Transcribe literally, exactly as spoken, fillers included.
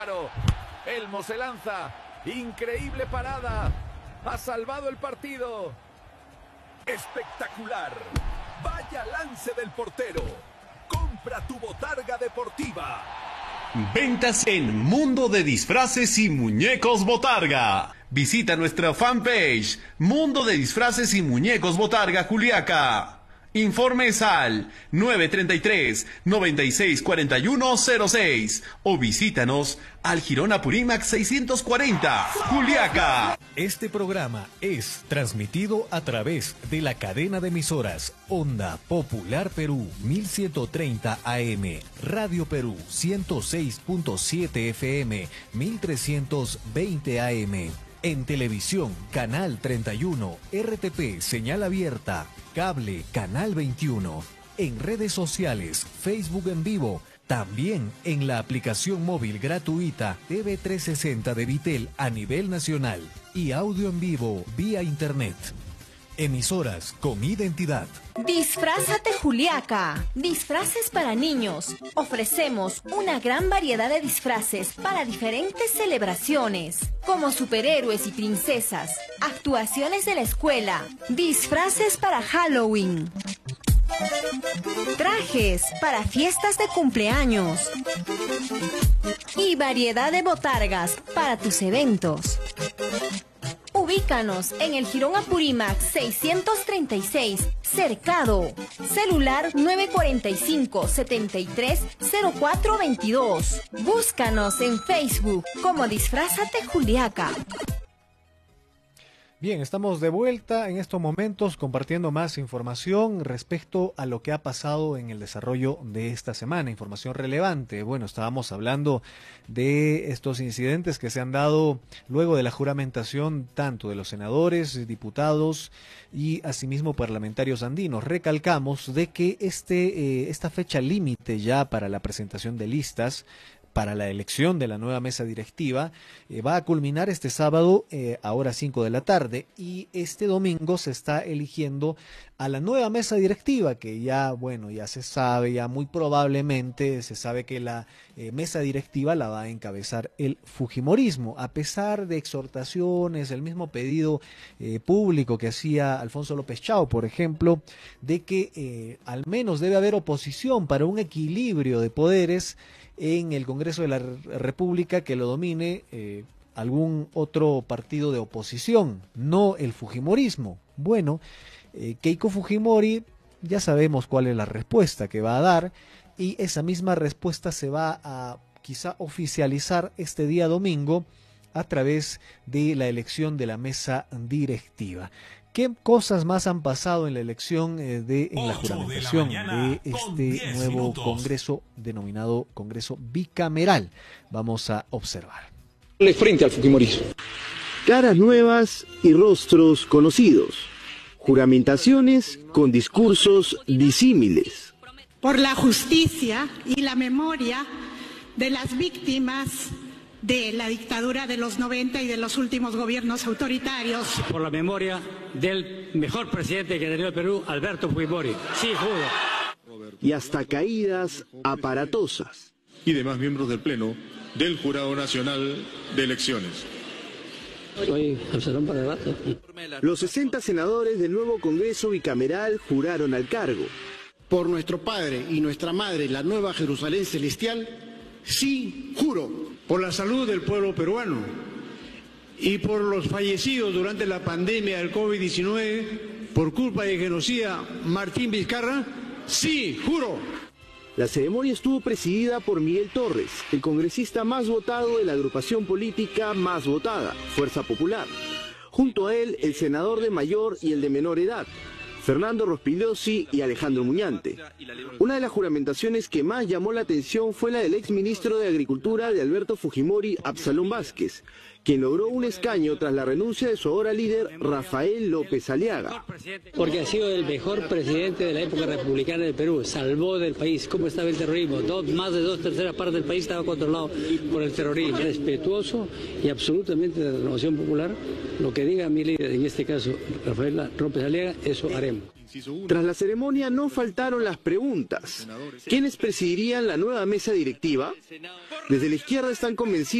Elmo se lanza, increíble parada, ha salvado el partido. Espectacular, vaya lance del portero. Compra tu botarga deportiva. Ventas en Mundo de Disfraces y Muñecos Botarga. Visita nuestra fanpage Mundo de Disfraces y Muñecos Botarga Juliaca. Informes al nueve treinta y tres, noventa y seis cuarenta y uno cero seis o visítanos al Girón Apurímac seiscientos cuarenta, Juliaca. Este programa es transmitido a través de la cadena de emisoras Onda Popular Perú mil ciento treinta A M, Radio Perú ciento seis punto siete F M, mil trescientos veinte A M. En televisión, Canal treinta y uno, R T P, señal abierta, cable, Canal veintiuno. En redes sociales, Facebook en vivo, también en la aplicación móvil gratuita T V trescientos sesenta de Vitel a nivel nacional y audio en vivo vía internet. Emisoras con identidad. Disfrázate Juliaca. Disfraces para niños. Ofrecemos una gran variedad de disfraces para diferentes celebraciones, como superhéroes y princesas, actuaciones de la escuela, disfraces para Halloween, trajes para fiestas de cumpleaños y variedad de botargas para tus eventos. Ubícanos en el Girón Apurímac seiscientos treinta y seis, Cercado. Celular nueve cuarenta y cinco, setenta y tres, cero cuatro veintidós. Búscanos en Facebook como Disfrázate Juliaca. Bien, estamos de vuelta en estos momentos compartiendo más información respecto a lo que ha pasado en el desarrollo de esta semana, información relevante. Bueno, estábamos hablando de estos incidentes que se han dado luego de la juramentación tanto de los senadores, diputados y asimismo parlamentarios andinos. Recalcamos de que este, eh, esta fecha límite ya para la presentación de listas para la elección de la nueva mesa directiva eh, va a culminar este sábado eh, a horas cinco de la tarde, y este domingo se está eligiendo a la nueva mesa directiva, que ya, bueno, ya se sabe, ya muy probablemente se sabe que la eh, mesa directiva la va a encabezar el fujimorismo, a pesar de exhortaciones, el mismo pedido eh, público que hacía Alfonso López Chao, por ejemplo, de que eh, al menos debe haber oposición para un equilibrio de poderes en el Congreso de la República, que lo domine eh, algún otro partido de oposición, no el fujimorismo. Bueno, eh, Keiko Fujimori, ya sabemos cuál es la respuesta que va a dar, y esa misma respuesta se va a quizá oficializar este día domingo a través de la elección de la mesa directiva. ¿Qué cosas más han pasado en la elección eh, de en la juramentación de, de este nuevo minutos. Congreso denominado Congreso Bicameral? Vamos a observar. Frente al fujimorismo. Caras nuevas y rostros conocidos. Juramentaciones con discursos disímiles. Por la justicia y la memoria de las víctimas de la dictadura de los noventa y de los últimos gobiernos autoritarios. Por la memoria del mejor presidente que ha tenido el Perú, Alberto Fujimori. Sí, juro. Y hasta caídas aparatosas. Y demás miembros del Pleno del Jurado Nacional de Elecciones. Soy Absalón para el rato. Los sesenta senadores del nuevo Congreso Bicameral juraron al cargo. Por nuestro Padre y nuestra Madre, la Nueva Jerusalén Celestial, sí, juro. Por la salud del pueblo peruano y por los fallecidos durante la pandemia del COVID diecinueve por culpa de genocida Martín Vizcarra, sí, juro. La ceremonia estuvo presidida por Miguel Torres, el congresista más votado de la agrupación política más votada, Fuerza Popular. Junto a él, el senador de mayor y el de menor edad, Fernando Rospigliosi y Alejandro Muñante. Una de las juramentaciones que más llamó la atención fue la del exministro de Agricultura de Alberto Fujimori, Absalón Vázquez, quien logró un escaño tras la renuncia de su ahora líder, Rafael López Aliaga. Porque ha sido el mejor presidente de la época republicana del Perú, salvó del país. ¿Cómo estaba el terrorismo? Dos, más de dos terceras partes del país estaba controlado por el terrorismo. Respetuoso y absolutamente de la renovación popular. Lo que diga mi líder, en este caso Rafael López Aliaga, eso haremos. Tras la ceremonia no faltaron las preguntas. ¿Quiénes presidirían la nueva mesa directiva? Desde la izquierda están convencidos